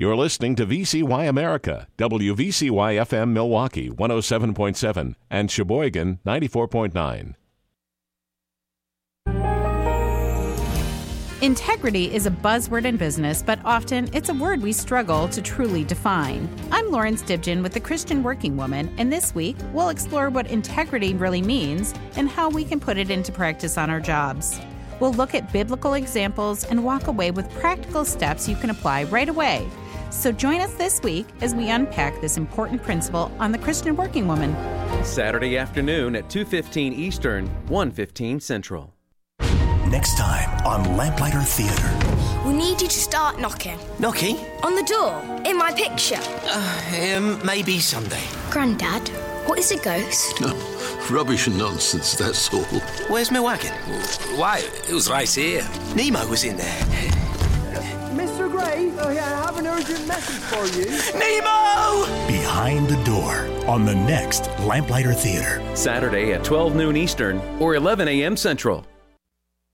You're listening to VCY America, WVCY-FM Milwaukee 107.7 and Sheboygan 94.9. Integrity is a buzzword in business, but often it's a word we struggle to truly define. I'm Lawrence Dibgen with the Christian Working Woman, and this week we'll explore what integrity really means and how we can put it into practice on our jobs. We'll look at biblical examples and walk away with practical steps you can apply right away. So join us this week as we unpack this important principle on the Christian Working Woman. Saturday afternoon at 2:15 Eastern, 1:15 Central. Next time on Lamplighter Theater. We need you to start knocking. Knocking? On the door, in my picture. Maybe someday. Grandad, what is a ghost? No, rubbish and nonsense, that's all. Where's my wagon? Why, it was right here. Nemo was in there. Mr. Gray, I have an urgent message for you. Nemo! Behind the Door on the next Lamplighter Theater. Saturday at 12 noon Eastern or 11 a.m. Central.